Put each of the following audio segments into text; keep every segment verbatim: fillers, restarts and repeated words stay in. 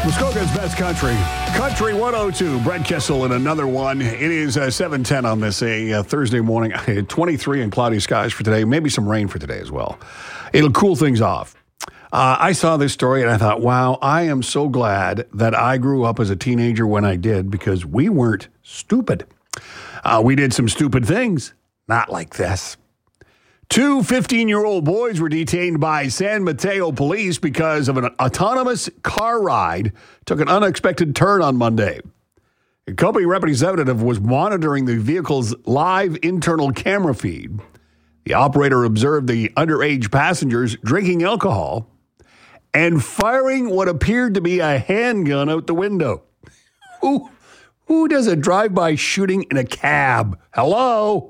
Muskoka's best country. Country one oh two. Brett Kissel in another one. It is uh, seven ten on this a uh, Thursday morning. twenty-three and cloudy skies for today. Maybe some rain for today as well. It'll cool things off. Uh, I saw this story and I thought, wow, I am so glad that I grew up as a teenager when I did, because we weren't stupid. Uh, we did some stupid things. Not like this. Two fifteen-year-old boys were detained by San Mateo police because of an autonomous car ride took an unexpected turn on Monday. A company representative was monitoring the vehicle's live internal camera feed. The operator observed the underage passengers drinking alcohol and firing what appeared to be a handgun out the window. Who, who does a drive-by shooting in a cab? Hello?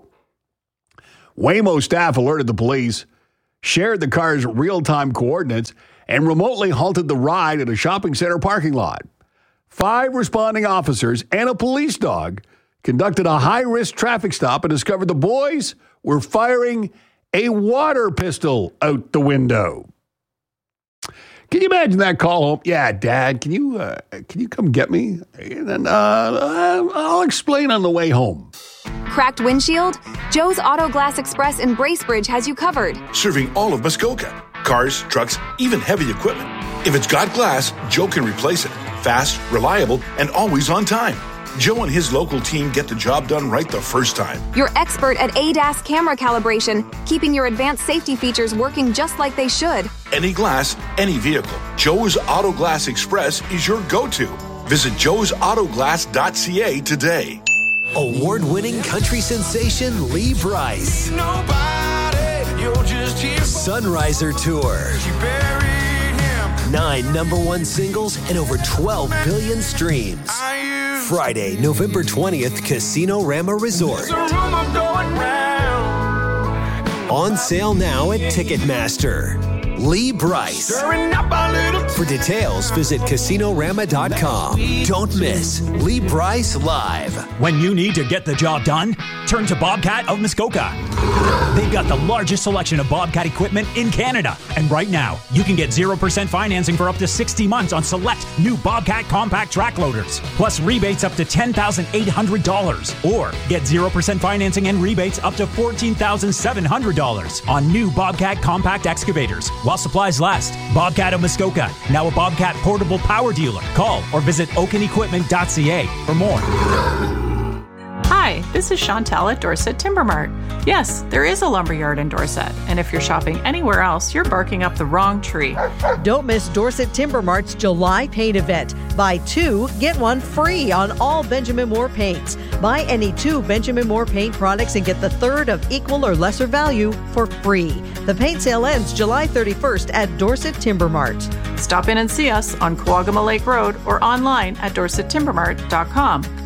Waymo staff alerted the police, shared the car's real-time coordinates, and remotely halted the ride at a shopping center parking lot. Five responding officers and a police dog conducted a high-risk traffic stop and discovered the boys were firing a water pistol out the window. Can you imagine that call home? Yeah, Dad, can you uh, can you come get me? And then uh, I'll explain on the way home. Cracked windshield? Joe's Auto Glass Express in Bracebridge has you covered. Serving all of Muskoka. Cars, trucks, even heavy equipment. If it's got glass, Joe can replace it. Fast, reliable, and always on time. Joe and his local team get the job done right the first time. You're expert at A D A S camera calibration, keeping your advanced safety features working just like they should. Any glass, any vehicle. Joe's Auto Glass Express is your go-to. Visit joes auto glass dot c a today. Award-winning country sensation Lee Brice. Nobody, you're just here for Sunriser Tour. She buried him. Nine number one singles and over twelve billion streams. Friday, November twentieth, Casino Rama Resort. On sale now at Ticketmaster. Lee Brice. For details, visit casino rama dot com. Don't miss Lee Brice Live. When you need to get the job done, turn to Bobcat of Muskoka. They've got the largest selection of Bobcat equipment in Canada. And right now, you can get zero percent financing for up to sixty months on select new Bobcat compact track loaders, plus rebates up to ten thousand eight hundred dollars. Or get zero percent financing and rebates up to fourteen thousand seven hundred dollars on new Bobcat compact excavators while supplies last. Bobcat of Muskoka, now a Bobcat portable power dealer. Call or visit oaken equipment dot c a for more. Hi, this is Chantal at Dorset Timber Mart. Yes, there is a lumberyard in Dorset, and if you're shopping anywhere else, you're barking up the wrong tree. Don't miss Dorset Timber Mart's July paint event. Buy two, get one free on all Benjamin Moore paints. Buy any two Benjamin Moore paint products and get the third of equal or lesser value for free. The paint sale ends July thirty-first at Dorset Timber Mart. Stop in and see us on Quagama Lake Road or online at dorset timber mart dot com.